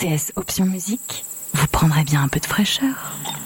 RTS Option Musique, vous prendrez bien un peu de fraîcheur.